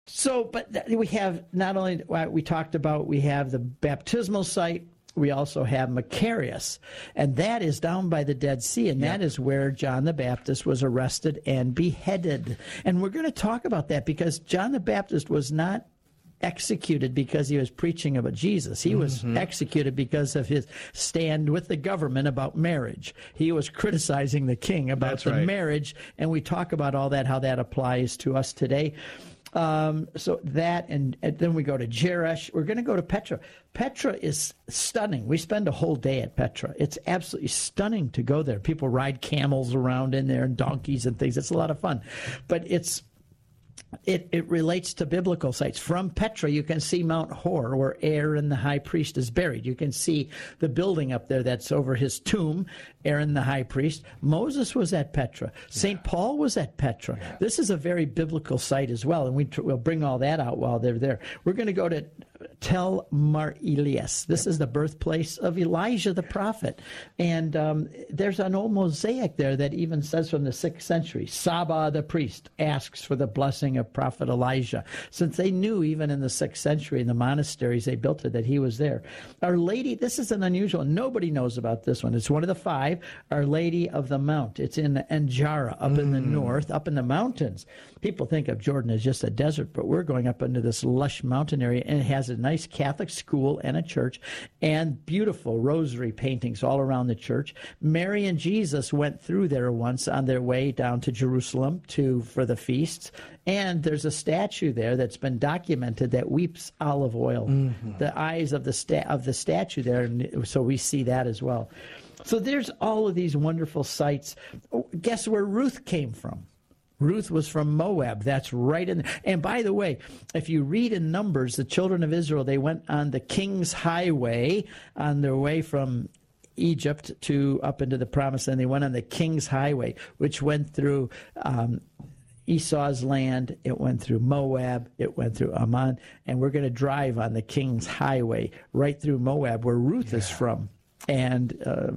So, but we have not only, we talked about, we have the baptismal site, we also have Macarius, and that is down by the Dead Sea, and that is where John the Baptist was arrested and beheaded. And we're going to talk about that because John the Baptist was not executed because he was preaching about Jesus. He was executed because of his stand with the government about marriage. He was criticizing the king about marriage, and we talk about all that, how that applies to us today. So that, and then we go to Jerash. We're going to go to Petra. Petra is stunning. We spend a whole day at Petra. It's absolutely stunning to go there. People ride camels around in there and donkeys and things. It's a lot of fun. But it relates to biblical sites. From Petra, you can see Mount Hor, where Aaron the high priest is buried. You can see the building up there that's over his tomb, Aaron the high priest. Moses was at Petra. St. Paul was at Petra. This is a very biblical site as well, and we'll bring all that out while they're there. We're going to go to Tel Mar Elias. This is the birthplace of Elijah the prophet. And there's an old mosaic there that even says from the 6th century, Saba the priest asks for the blessing of prophet Elijah. Since they knew even in the 6th century in the monasteries they built it that he was there. Our Lady, this is an unusual, nobody knows about this one. It's one of the 5, Our Lady of the Mount. It's in Anjara, up in the north, up in the mountains. People think of Jordan as just a desert, but we're going up into this lush mountain area, and it has a nice Catholic school and a church and beautiful rosary paintings all around the church. Mary and Jesus went through there once on their way down to Jerusalem for the feasts, and there's a statue there that's been documented that weeps olive oil. The eyes of the statue there, and so we see that as well. So there's all of these wonderful sites. Guess where Ruth came from? Ruth was from Moab. That's right in there. And by the way, if you read in Numbers, the children of Israel, they went on the King's Highway on their way from Egypt to up into the Promised Land. They went on the King's Highway, which went through Esau's land. It went through Moab. It went through Ammon. And we're going to drive on the King's Highway right through Moab, where Ruth is from. And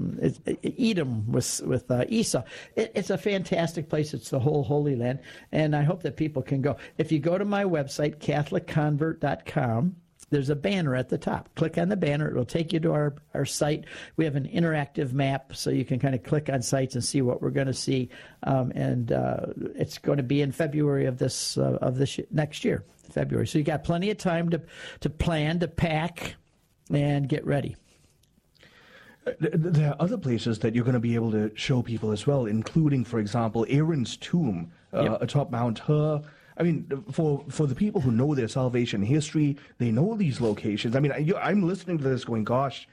Edom was with Esau. It's a fantastic place. It's the whole Holy Land, and I hope that people can go. If you go to my website, CatholicConvert.com, there's a banner at the top. Click on the banner. It will take you to our site. We have an interactive map, so you can kind of click on sites and see what we're going to see. And it's going to be in February of this next year, February. So you got plenty of time to plan, to pack, and get ready. There are other places that you're going to be able to show people as well, including, for example, Aaron's tomb atop Mount Hor. I mean, for the people who know their salvation history, they know these locations. I mean, I'm listening to this going, gosh,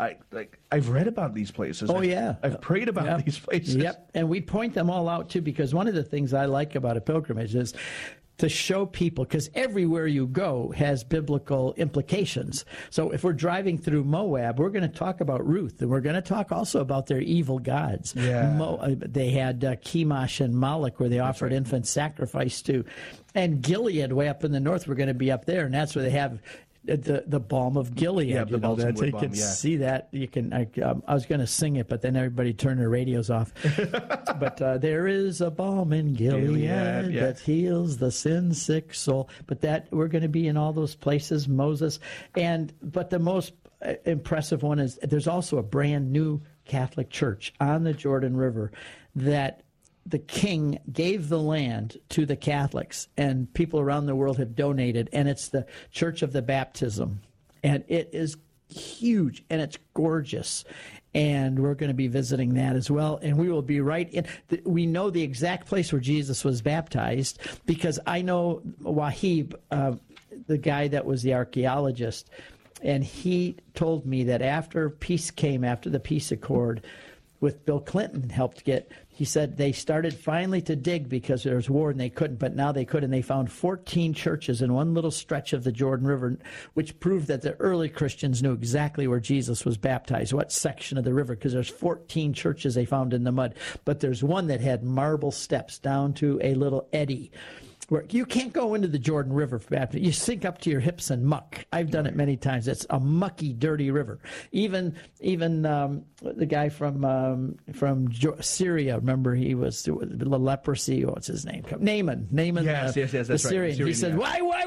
I've read about these places. I've prayed about these places. Yep, and we point them all out, too, because one of the things I like about a pilgrimage is to show people, because everywhere you go has biblical implications. So if we're driving through Moab, we're going to talk about Ruth, and we're going to talk also about their evil gods. They had Chemosh and Moloch, where they offered infant sacrifice to. And Gilead, way up in the north, we're going to be up there, and that's where they have the balm of Gilead. Yeah, the balsam wood balm, see that. You can. I was going to sing it, but then everybody turned their radios off. But there is a balm in Gilead that heals the sin-sick soul. But that we're going to be in all those places, Moses. But the most impressive one is there's also a brand new Catholic church on the Jordan River that the king gave the land to the Catholics, and people around the world have donated, and it's the Church of the Baptism. And it is huge, and it's gorgeous. And we're going to be visiting that as well. And we will be right in. We know the exact place where Jesus was baptized because I know Wahib, the guy that was the archaeologist, and he told me that after peace came, after the peace accord, with Bill Clinton helped get, he said they started finally to dig because there was war and they couldn't, but now they could, and they found 14 churches in one little stretch of the Jordan River, which proved that the early Christians knew exactly where Jesus was baptized, what section of the river, because there's 14 churches they found in the mud, but there's one that had marble steps down to a little eddy. where you can't go into the Jordan River for baptism. You sink up to your hips in muck. I've done it many times. It's a mucky, dirty river. Even the guy from Syria, remember, he was the leprosy. What's his name? Naaman. Yes, that's the Syrian. right. He said, "Why